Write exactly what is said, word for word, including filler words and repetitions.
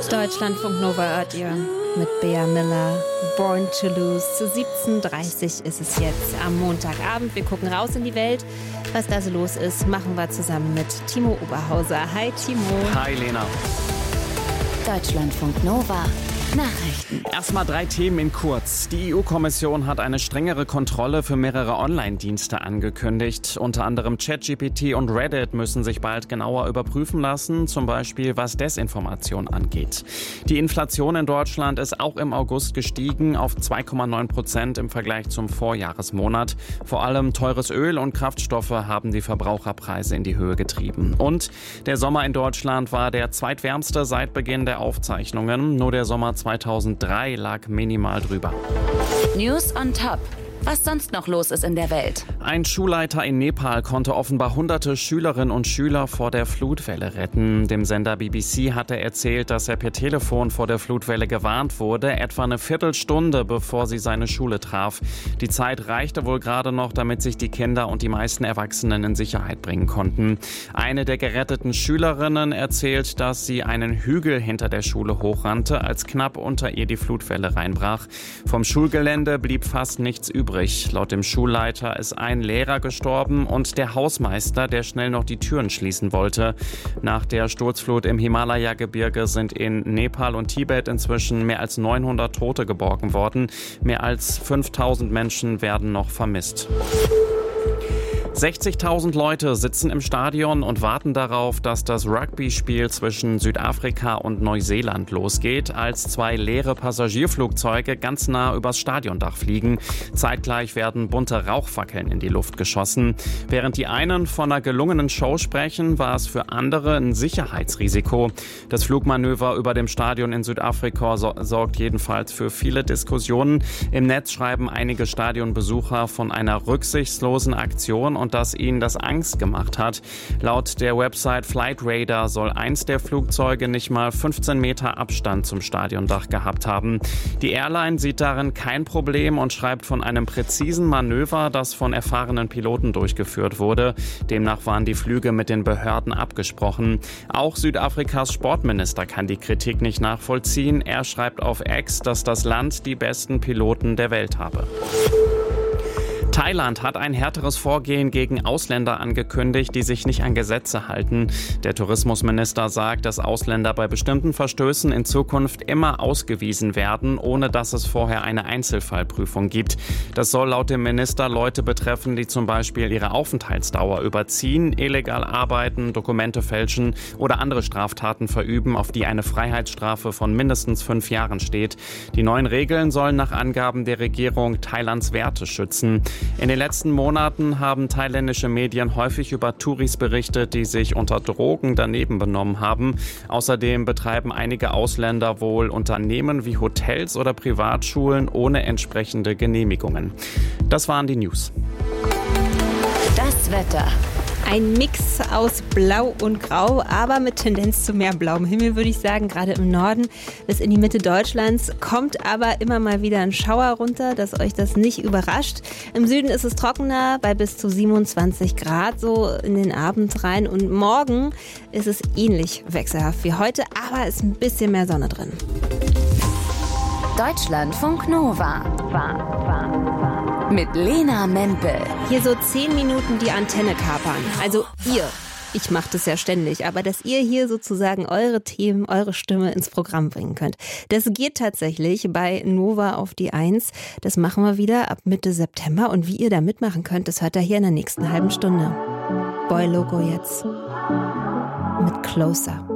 Deutschlandfunk Nova hört ihr mit Bea Miller, Born to Lose. siebzehn Uhr dreißig ist es jetzt am Montagabend. Wir gucken raus in die Welt. Was da so los ist, machen wir zusammen mit Timo Oberhauser. Hi Timo. Hi Lena. Deutschlandfunk Nova. Nachrichten. Erstmal drei Themen in kurz. Die E U-Kommission hat eine strengere Kontrolle für mehrere Online-Dienste angekündigt. Unter anderem ChatGPT und Reddit müssen sich bald genauer überprüfen lassen, zum Beispiel was Desinformation angeht. Die Inflation in Deutschland ist auch im August gestiegen auf zwei Komma neun Prozent im Vergleich zum Vorjahresmonat. Vor allem teures Öl und Kraftstoffe haben die Verbraucherpreise in die Höhe getrieben. Und der Sommer in Deutschland war der zweitwärmste seit Beginn der Aufzeichnungen. Nur der Sommer zweitausenddrei lag minimal drüber. News on Top. Was sonst noch los ist in der Welt. Ein Schulleiter in Nepal konnte offenbar hunderte Schülerinnen und Schüler vor der Flutwelle retten. Dem Sender B B C hat er erzählt, dass er per Telefon vor der Flutwelle gewarnt wurde, etwa eine Viertelstunde bevor sie seine Schule traf. Die Zeit reichte wohl gerade noch, damit sich die Kinder und die meisten Erwachsenen in Sicherheit bringen konnten. Eine der geretteten Schülerinnen erzählt, dass sie einen Hügel hinter der Schule hochrannte, als knapp unter ihr die Flutwelle reinbrach. Vom Schulgelände blieb fast nichts übrig. Laut dem Schulleiter ist ein Lehrer gestorben und der Hausmeister, der schnell noch die Türen schließen wollte. Nach der Sturzflut im Himalaya-Gebirge sind in Nepal und Tibet inzwischen mehr als neunhundert Tote geborgen worden. Mehr als fünftausend Menschen werden noch vermisst. sechzigtausend Leute sitzen im Stadion und warten darauf, dass das Rugby-Spiel zwischen Südafrika und Neuseeland losgeht, als zwei leere Passagierflugzeuge ganz nah übers Stadiondach fliegen. Zeitgleich werden bunte Rauchfackeln in die Luft geschossen. Während die einen von einer gelungenen Show sprechen, war es für andere ein Sicherheitsrisiko. Das Flugmanöver über dem Stadion in Südafrika so- sorgt jedenfalls für viele Diskussionen. Im Netz schreiben einige Stadionbesucher von einer rücksichtslosen Aktion und dass ihnen das Angst gemacht hat. Laut der Website Flightradar soll eins der Flugzeuge nicht mal fünfzehn Meter Abstand zum Stadiondach gehabt haben. Die Airline sieht darin kein Problem und schreibt von einem präzisen Manöver, das von erfahrenen Piloten durchgeführt wurde. Demnach waren die Flüge mit den Behörden abgesprochen. Auch Südafrikas Sportminister kann die Kritik nicht nachvollziehen. Er schreibt auf X, dass das Land die besten Piloten der Welt habe. Thailand hat ein härteres Vorgehen gegen Ausländer angekündigt, die sich nicht an Gesetze halten. Der Tourismusminister sagt, dass Ausländer bei bestimmten Verstößen in Zukunft immer ausgewiesen werden, ohne dass es vorher eine Einzelfallprüfung gibt. Das soll laut dem Minister Leute betreffen, die zum Beispiel ihre Aufenthaltsdauer überziehen, illegal arbeiten, Dokumente fälschen oder andere Straftaten verüben, auf die eine Freiheitsstrafe von mindestens fünf Jahren steht. Die neuen Regeln sollen nach Angaben der Regierung Thailands Werte schützen. In den letzten Monaten haben thailändische Medien häufig über Touris berichtet, die sich unter Drogen daneben benommen haben. Außerdem betreiben einige Ausländer wohl Unternehmen wie Hotels oder Privatschulen ohne entsprechende Genehmigungen. Das waren die News. Das Wetter. Ein Mix aus Blau und Grau, aber mit Tendenz zu mehr blauem Himmel, würde ich sagen. Gerade im Norden bis in die Mitte Deutschlands kommt aber immer mal wieder ein Schauer runter, dass euch das nicht überrascht. Im Süden ist es trockener, bei bis zu siebenundzwanzig Grad so in den Abend rein. Und morgen ist es ähnlich wechselhaft wie heute, aber ist ein bisschen mehr Sonne drin. Deutschlandfunk Nova. War, war, war. Mit Lena Mempel. Hier so zehn Minuten die Antenne kapern. Also ihr. Ich mache das ja ständig, aber dass ihr hier sozusagen eure Themen, eure Stimme ins Programm bringen könnt. Das geht tatsächlich bei Nova auf die Eins. Das machen wir wieder ab Mitte September. Und wie ihr da mitmachen könnt, das hört ihr hier in der nächsten halben Stunde. Boy Loco jetzt mit Closer.